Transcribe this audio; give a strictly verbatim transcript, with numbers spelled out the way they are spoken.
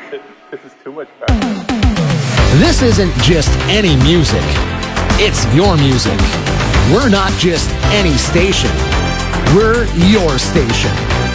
This is too much pressure. This isn't just any music. It's your music. We're not just any station. We're your station.